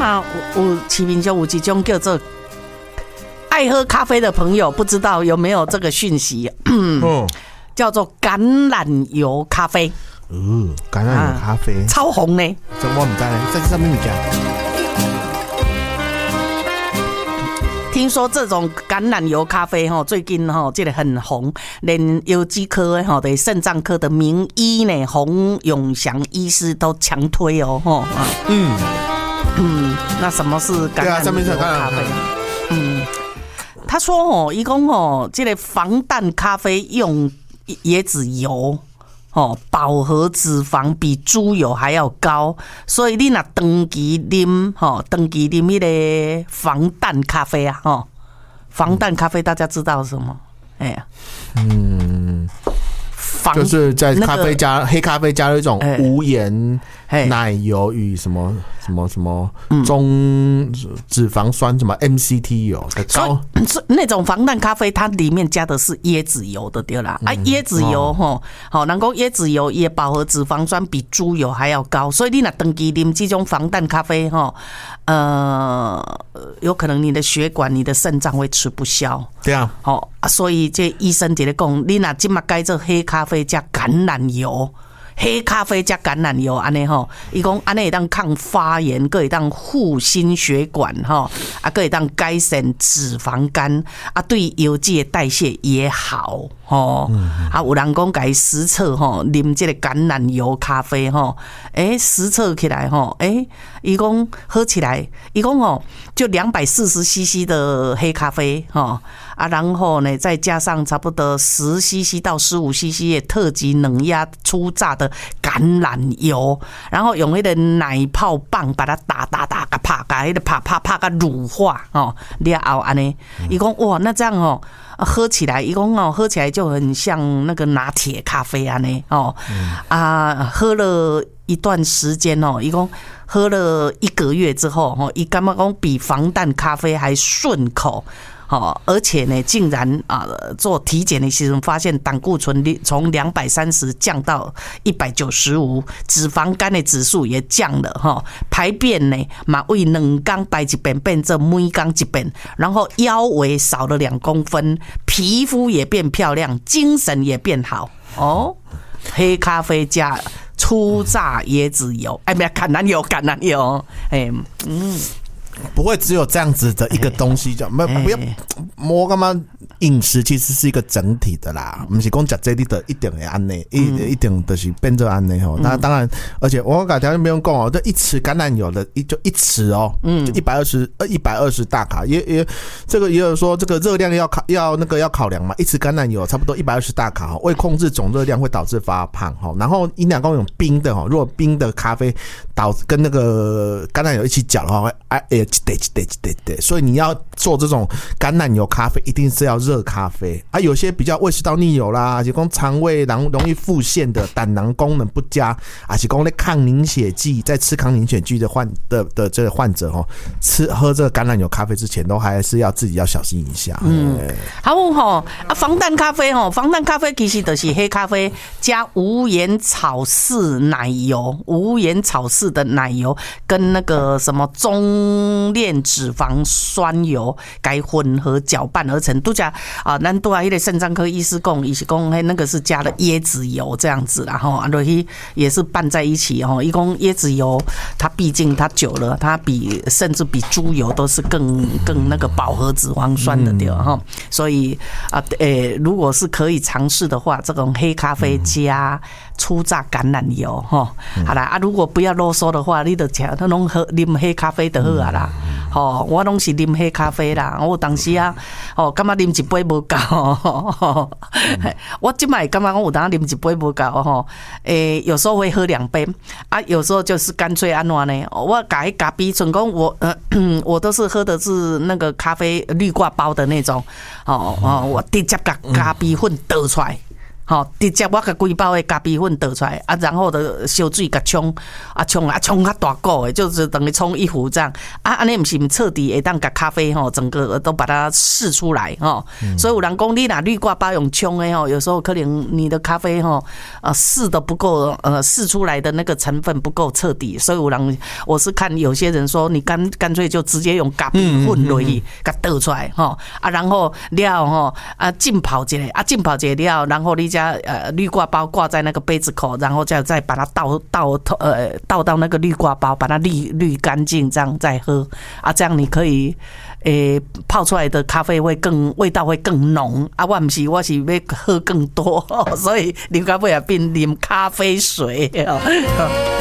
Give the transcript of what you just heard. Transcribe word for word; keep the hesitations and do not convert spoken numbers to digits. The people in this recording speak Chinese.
嘛有有市面上有一种叫做爱喝咖啡的朋友，不知道有没有这个讯息？嗯，叫做橄榄油咖啡。 哦，橄榄油咖啡、啊、 超红呢。 这我唔知呢，这是什么物件？ 听说这种橄榄油咖啡哈，最近哈这个很红，连有机科哈的肾脏科的名医呢，洪永祥医师都强推哦哈。嗯嗯，那什么是橄榄油咖啡？嗯，他说哦，一共哦，这个防弹咖啡用椰子油。哦，饱和脂肪比猪油还要高，所以你若长期啉，吼，长期啉迄个防弹咖啡啊，吼，防弹咖啡大家知道什么？哎呀，嗯， 就是在咖啡加、那個、黑咖啡加了一种无盐奶油与什么什么什么中脂肪酸什么 M C T 油的高， 那种防弹咖啡它里面加的是椰子油的对啦，啊椰子油吼，好，人讲椰子油也饱和脂肪酸比猪油还要高，所以你若长期啉这种防弹咖啡吼，呃，有可能你的血管、你的肾脏会吃不消。 对啊， 好啊，所以这医生在咧讲，你若今麦改做黑咖啡加橄榄油。黑咖啡加橄榄油安尼吼，伊讲安尼会当抗发炎，佫会当护心血管吼，啊，佫会当改善脂肪肝，啊，对油脂的代谢也好吼。嗯、啊，有人讲改实测吼，啉这个橄榄油咖啡吼，诶、欸，实测起来吼，诶、欸，伊讲喝起来，伊讲哦，就两百四十 C C 的黑咖啡吼。啊，然后呢，再加上差不多十 C C 到十五 C C 的特级冷压初榨的橄榄油，然后用那个奶泡棒把它打打打个拍，把那个拍拍拍个乳化哦，了后安尼，伊讲哇，那这样哦，喝起来，伊讲哦，喝起来就很像那个拿铁咖啡安尼哦，嗯、啊，喝了一段时间哦，伊讲喝了一个月之后哦，伊感觉讲比防弹咖啡还顺口。哦，而且呢，竟然啊、呃、做体检的时候发现胆固醇从两百三十降到一百九十五，脂肪肝的指数也降了哈，排便呢嘛为两缸排一遍变成每缸一遍，然后腰围少了两公分，皮肤也变漂亮，精神也变好哦。黑咖啡加初榨椰子油，哎，没有橄榄油，橄榄油，哎，嗯。 不会只有这样子的一个东西，叫不不要摸干嘛？饮食其实是一个整体的啦，不是讲吃这里的一定会安内，一一定就是变成安内吼。那当然，而且我讲条件不用讲哦，这一匙橄榄油的一就一匙哦，嗯，就一百二十呃一百二十大卡，也也这个也有说这个热量要考要那个要考量嘛，一匙橄榄油差不多一百二十大卡，为控制总热量会导致发胖哈。然后营养公有冰的哈，如果冰的咖啡导跟那个橄榄油一起搅的话，会哎哎。对对对对，所以你要做这种橄榄油咖啡，一定是要热咖啡啊。有些比较胃食道逆流啦，而且讲肠胃容容易腹泻的、胆囊功能不佳，而且讲咧抗凝血剂，在吃抗凝血剂的患的的这个患者哦，吃喝这个橄榄油咖啡之前，都还是要自己要小心一下。嗯， 好吼啊，防弹咖啡吼，防弹咖啡其实就是黑咖啡加无盐草饲奶油，无盐草饲的奶油跟那个什么中链脂肪酸油该混合搅拌而成，都加啊，咱都啊，迄个肾脏科医师讲，伊是讲，嘿，那个是加了椰子油这样子啦，吼，啊，落去也是拌在一起吼。伊讲椰子油，它毕竟它久了，它比甚至比猪油都是更更那个饱和脂肪酸的对哈、嗯，所以啊，诶、欸，如果是可以尝试的话，这种黑咖啡加初榨橄榄油哈，好啦啊，如果不要啰嗦的话，你就吃，他拢喝啉黑咖啡就好啊啦。吼，我拢是啉黑咖啡啦。我当时啊，吼，感觉啉一杯无够。我即摆感觉我有当啉一杯无够吼。诶，有时候会喝两杯啊，有时候就是干脆安怎呢？我甲迄咖啡纯讲我呃，我都是喝的是那个咖啡滤挂包的那种。哦哦，我直接甲咖啡粉倒出来。 吼，直接我甲规包的咖啡粉倒出来，啊，然后的烧水甲冲，啊冲啊冲较大股的，就是等于冲一壶这样，啊，安尼毋是毋彻底会当甲咖啡吼整个都把它释出来吼，嗯、所以有人讲你若滤挂包用冲的吼，有时候可能你的咖啡吼呃释的不够，呃释出来的那个成分不够彻底，所以有人我是看有些人说你干干脆就直接用咖啡粉落去，甲倒出来吼，啊，然后了吼啊浸泡一下，啊浸泡一下了，然后你再呃滤挂包挂在那个杯子口，然后再再把它倒倒呃倒到那个滤挂包，把它滤滤干净，这样再喝啊，这样你可以诶、欸、泡出来的咖啡会更味道会更浓啊。我不是，我是要喝更多，所以啉到尾也变啉咖啡水。